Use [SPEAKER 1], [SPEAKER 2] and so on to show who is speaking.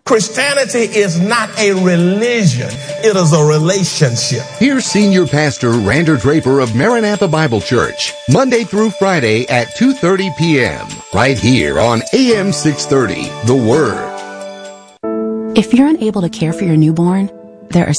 [SPEAKER 1] Christianity is not a religion. It is a relationship.
[SPEAKER 2] Here's Senior Pastor Rander Draper of Maranatha Bible Church, Monday through Friday at 2:30 p.m. right here on AM 630, The Word.
[SPEAKER 3] If you're unable to care for your newborn, there are